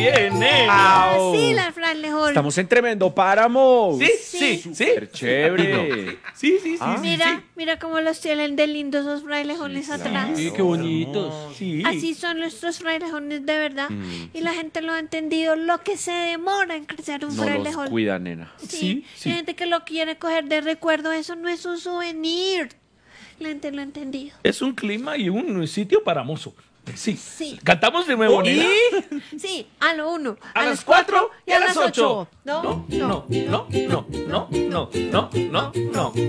bien, nena. Ah, sí, la frailejón. Estamos en tremendo páramo. Sí. Súper chévere. Sí. Mira cómo los tienen de lindos esos frailejones atrás. Sí, qué bonitos. Sí. Así son nuestros frailejones de verdad. Y la gente lo ha entendido, lo que se demora en crecer un No los frailejón. cuida, nena. Sí. Hay gente que lo quiere coger de recuerdo, eso no es un souvenir. La gente lo ha entendido. Es un clima y un sitio para mozo. Sí. Sí. Cantamos de nuevo, nena. Sí, a lo 1, A las 4 y a las 8. No. No.